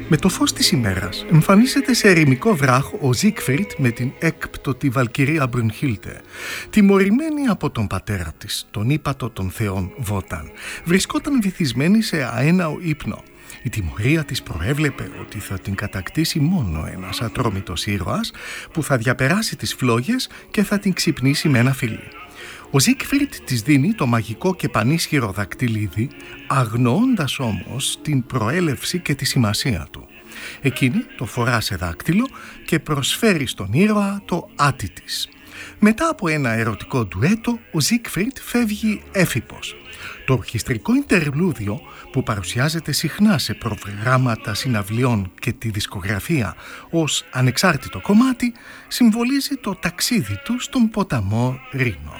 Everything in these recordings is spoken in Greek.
Με το φως της ημέρας εμφανίζεται σε ερημικό βράχο ο Ζίγκφριντ με την έκπτωτη Βαλκυρία Μπρουνχίλντε. Τιμωρημένη από τον πατέρα της, τον ύπατο των θεών Βόταν, βρισκόταν βυθισμένη σε αέναο ύπνο. Η τιμωρία της προέβλεπε ότι θα την κατακτήσει μόνο ένας ατρόμητος ήρωας που θα διαπεράσει τις φλόγες και θα την ξυπνήσει με ένα φιλί. Ο Ζίγκφριντ της δίνει το μαγικό και πανίσχυρο δακτυλίδι, αγνοώντας όμως την προέλευση και τη σημασία του. Εκείνη το φορά σε δάκτυλο και προσφέρει στον ήρωα το άτι της. Μετά από ένα ερωτικό ντουέτο, ο Ζίγκφριντ φεύγει έφυπος. Το ορχιστρικό ιντερλούδιο, που παρουσιάζεται συχνά σε προγράμματα συναυλιών και τη δισκογραφία ως ανεξάρτητο κομμάτι, συμβολίζει το ταξίδι του στον ποταμό Ρήνο.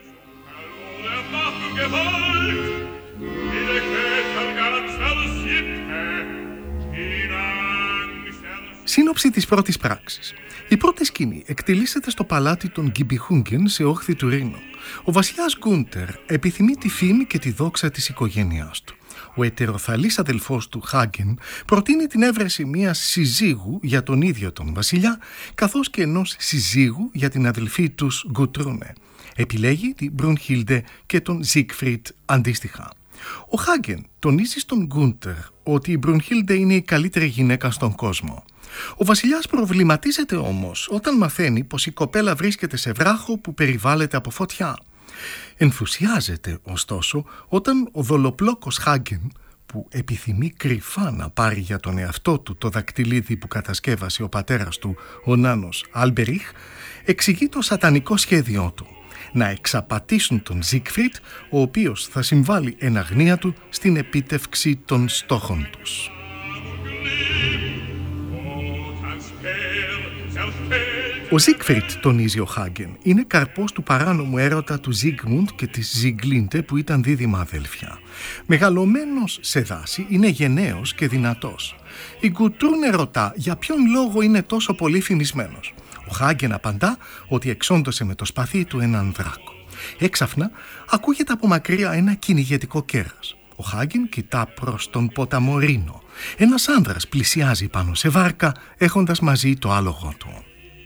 Σύνοψη της πρώτης πράξης. Η πρώτη σκηνή εκτελήσεται στο παλάτι των Γκιμπιχούγκεν σε όχθη του Ρήνο. Ο βασιλιάς Γκούντερ επιθυμεί τη φήμη και τη δόξα της οικογένειάς του. Ο ετεροθαλής αδελφός του Χάγκεν προτείνει την έβρεση μιας συζύγου για τον ίδιο τον βασιλιά, καθώς και ενός συζύγου για την αδελφή τους Γκουτρούνε. Επιλέγει την Μπρουνχίλντε και τον Ζίγκφριντ αντίστοιχα. Ο Χάγκεν τονίζει στον Γκούντερ ότι η Μπρουνχίλντε είναι η καλύτερη γυναίκα στον κόσμο. Ο βασιλιάς προβληματίζεται όμως όταν μαθαίνει πως η κοπέλα βρίσκεται σε βράχο που περιβάλλεται από φωτιά. Ενθουσιάζεται ωστόσο όταν ο δολοπλόκος Χάγκεν, που επιθυμεί κρυφά να πάρει για τον εαυτό του το δακτυλίδι που κατασκεύασε ο πατέρας του, ο νάνος Άλμπεριχ, εξηγεί το σατανικό σχέδιό του: να εξαπατήσουν τον Ζίγκφριντ, ο οποίος θα συμβάλει εν αγνία του στην επίτευξη των στόχων τους. Ο Ζίγκφριντ, τονίζει ο Χάγκεν, είναι καρπός του παράνομου έρωτα του Ζίγμουντ και της Ζιγκλίντε, που ήταν δίδυμα αδέλφια. Μεγαλωμένος σε δάση, είναι γενναίος και δυνατός. Η Γκουτρούνε ρωτά για ποιον λόγο είναι τόσο πολύ φημισμένος. Ο Χάγκεν απαντά ότι εξόντωσε με το σπαθί του έναν δράκο. Έξαφνα ακούγεται από μακριά ένα κυνηγετικό κέρας. Ο Χάγκεν κοιτά προς τον ποταμό Ρήνο. Ένας άνδρας πλησιάζει πάνω σε βάρκα, έχοντας μαζί το άλογο του.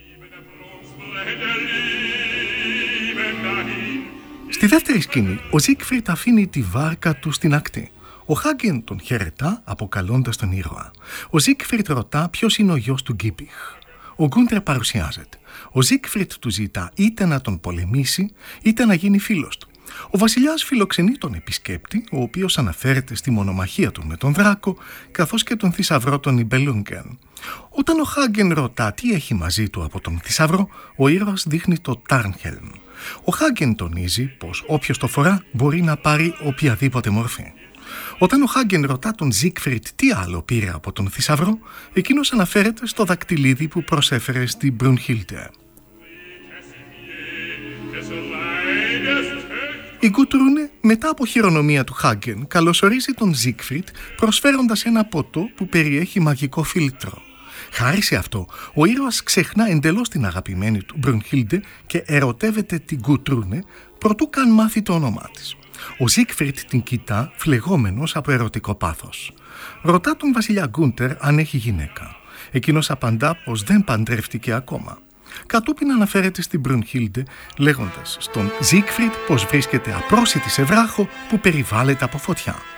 Στη δεύτερη σκηνή, ο Ζίγκφριντ αφήνει τη βάρκα του στην ακτή. Ο Χάγκεν τον χαιρετά, αποκαλώντας τον ήρωα. Ο Ζίγκφριντ ρωτά ποιος είναι ο γιος του Γκίμπιχ. Ο Γκούντερ παρουσιάζεται. Ο Ζίγκφριντ του ζητά είτε να τον πολεμήσει, είτε να γίνει φίλος του. Ο βασιλιάς φιλοξενεί τον επισκέπτη, ο οποίος αναφέρεται στη μονομαχία του με τον δράκο, καθώς και τον θησαυρό των Ιμπελούγκεν. Όταν ο Χάγκεν ρωτά τι έχει μαζί του από τον θησαυρό, ο ήρωας δείχνει το Τάρνχελμ. Ο Χάγκεν τονίζει πως όποιος το φορά μπορεί να πάρει οποιαδήποτε μορφή. Όταν ο Χάγκεν ρωτά τον Ζίγκφριντ τι άλλο πήρε από τον θησαυρό, εκείνος αναφέρεται στο δακτυλίδι που προσέφερε στην Μπρουνχίλντε. Η Γκουτρούνε, μετά από χειρονομία του Χάγκεν, καλωσορίζει τον Ζίγκφριντ προσφέροντας ένα ποτό που περιέχει μαγικό φίλτρο. Χάρη σε αυτό, ο ήρωας ξεχνά εντελώς την αγαπημένη του Μπρουνχίλντε και ερωτεύεται την Γκουτρούνε προτού καν μάθει το όνομά της. Ο Ζίγκφριντ την κοιτά φλεγόμενος από ερωτικό πάθος. Ρωτά τον βασιλιά Γκούντερ αν έχει γυναίκα. Εκείνος απαντά πως δεν παντρεύτηκε ακόμα. Κατόπιν αναφέρεται στην Μπρουνχίλντε, λέγοντας στον Ζίγκφριντ πως βρίσκεται απρόσιτη σε βράχο που περιβάλλεται από φωτιά.